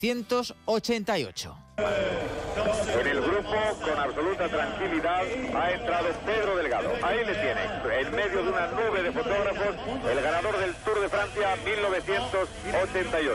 1988. En el grupo, con absoluta tranquilidad, ha entrado Pedro Delgado. Ahí le tiene, en medio de una nube de fotógrafos, el ganador del Tour de Francia 1988.